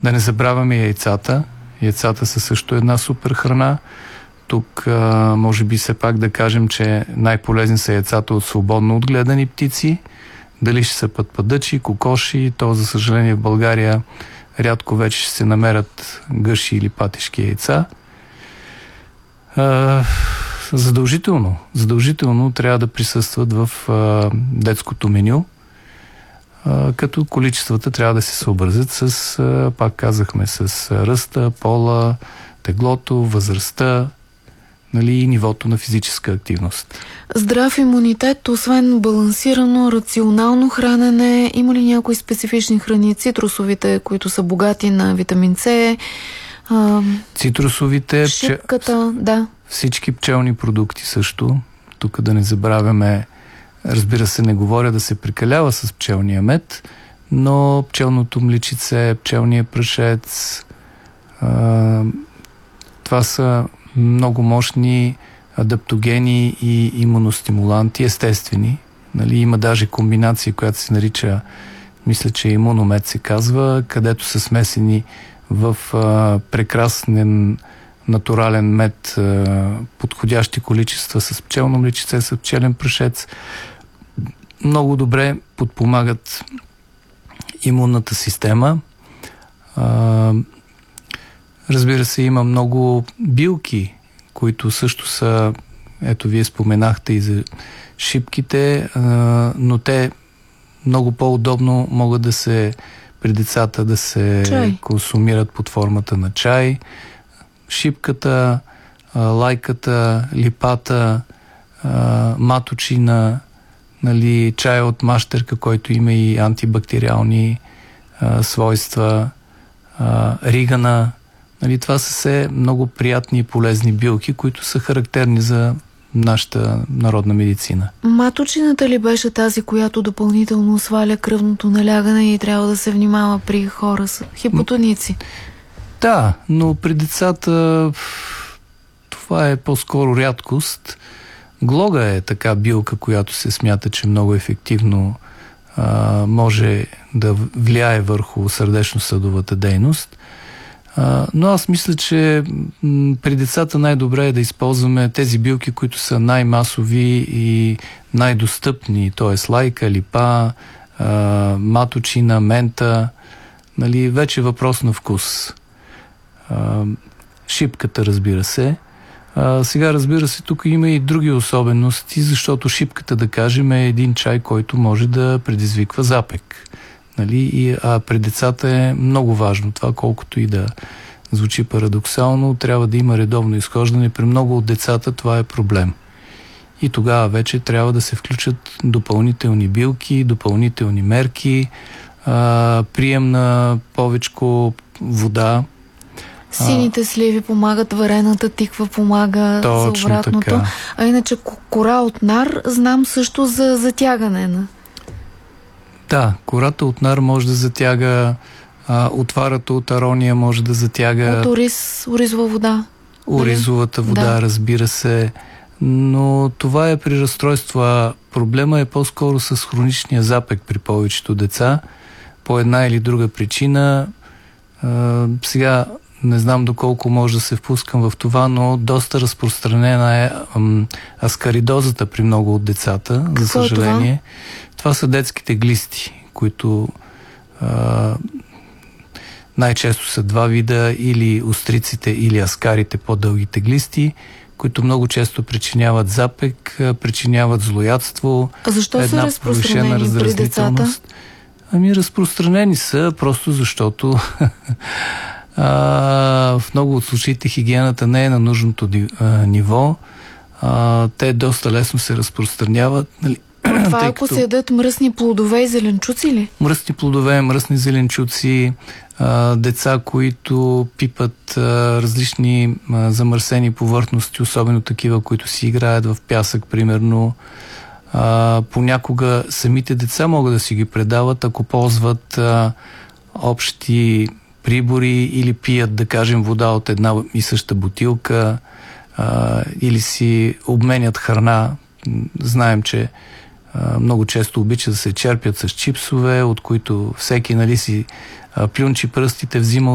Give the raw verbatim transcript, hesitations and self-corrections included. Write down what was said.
Да не забравяме яйцата. Яйцата са също една супер храна. Тук а, може би все пак да кажем, че най-полезни са яйцата от свободно отгледани птици. Дали ще са пътпадъчи, кокоши, то за съжаление в България рядко вече ще се намерят гъши или патешки яйца. А, задължително, задължително трябва да присъстват в а, детското меню, а, като количествата трябва да се съобразят с, а, пак казахме, с ръста, пола, теглото, възрастта, нали, и нивото на физическа активност. Здрав имунитет, освен балансирано, рационално хранене, има ли някои специфични храни? Цитрусовите, които са богати на витамин С, а... Цитрусовите, шипката, пче... да. Всички пчелни продукти също. Тук да не забравяме, разбира се, не говоря да се прекалява с пчелния мед, но пчелното млечице, пчелния прашец, а... това са много мощни адаптогени и имуностимуланти, естествени. Нали, има даже комбинация, която се нарича, мисля, че имуномед се казва, където са смесени в а, прекрасен натурален мед а, подходящи количества с пчелно млечице, с пчелен прашец. Много добре подпомагат имунната система. А, Разбира се, има много билки, които също са, ето вие споменахте и за шипките, но те много по-удобно могат да се, при децата да се чай. консумират под формата на чай. Шипката, лайката, липата, маточина, нали, чай от мащерка, който има и антибактериални свойства, ригана. Нали, това са все много приятни и полезни билки, които са характерни за нашата народна медицина. Маточината ли беше тази, която допълнително сваля кръвното налягане и трябва да се внимава при хора с хипотоници? Да, но при децата това е по-скоро рядкост. Глога е така билка, която се смята, че много ефективно а, може да влияе върху сърдечно-съдовата дейност. Uh, но аз мисля, че м, при децата най-добре е да използваме тези билки, които са най-масови и най-достъпни, т.е. лайка, липа, uh, маточина, мента, нали, вече въпрос на вкус. Uh, шипката, разбира се. Uh, сега, разбира се, тук има и други особености, защото шипката, да кажем, е един чай, който може да предизвиква запек. Нали? И, а при децата е много важно това, колкото и да звучи парадоксално, трябва да има редовно изхождане. При много от децата това е проблем. И тогава вече трябва да се включат допълнителни билки, допълнителни мерки, а, прием на повечко вода. Сините сливи помагат, варената тиква помага. Точно за обратното. така. А иначе кора от нар знам също за затягане на... Да, кората от нар може да затяга, а, отварата от арония може да затяга... От ориз, оризова вода. Оризовата вода, да. Разбира се. Но това е при разстройства. Проблема е по-скоро с хроничния запек при повечето деца. По една или друга причина. А, сега не знам доколко може да се впускам в това, но доста разпространена е ам, аскаридозата при много от децата, Какво за съжаление. е това? Това са детските глисти, които а, най-често са два вида, или остриците, или аскарите, по-дългите глисти, които много често причиняват запек, причиняват злоядство. А защо една са разпространени при децата? Ами разпространени са, просто защото а, в много от случаите хигиената не е на нужното а, ниво. А, те доста лесно се разпространяват. Нали? Това ако като... се ядат мръсни плодове и зеленчуци ли? Мръсни плодове, мръсни зеленчуци, а, деца, които пипат а, различни а, замърсени повърхности, особено такива, които си играят в пясък, примерно. А, понякога самите деца могат да си ги предават, ако ползват а, общи прибори или пият, да кажем, вода от една и съща бутилка, а, или си обменят храна. Знаем, че а, много често обичат да се черпят с чипсове, от които всеки, нали, си а, плюнчи пръстите, взима